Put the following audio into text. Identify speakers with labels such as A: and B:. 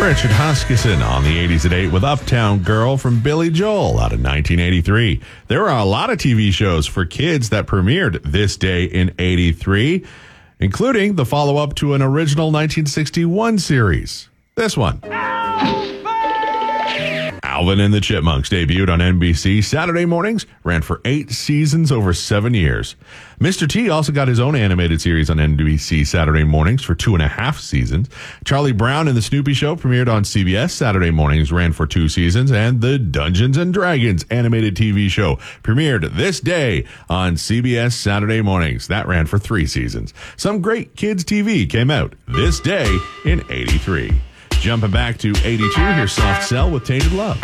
A: Richard Huskisson on the 80s at 8 with Uptown Girl from Billy Joel out of 1983. There are a lot of TV shows for kids that premiered this day in 83, including the follow-up to an original 1961 series. This one. Alvin and the Chipmunks debuted on NBC Saturday mornings, ran for 8 seasons over 7 years. Mr. T also got his own animated series on NBC Saturday mornings for 2.5 seasons. Charlie Brown and the Snoopy Show premiered on CBS Saturday mornings, ran for 2 seasons, and the Dungeons and Dragons animated TV show premiered this day on CBS Saturday mornings. That ran for 3 seasons. Some great kids TV came out this day in 83. Jumping back to 82, here's Soft Cell with Tainted Love.